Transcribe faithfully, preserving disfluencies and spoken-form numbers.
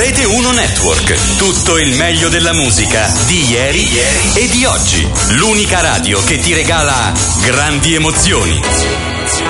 Rete uno Network. Tutto il meglio della musica di ieri, ieri e di oggi. L'unica radio che ti regala grandi emozioni.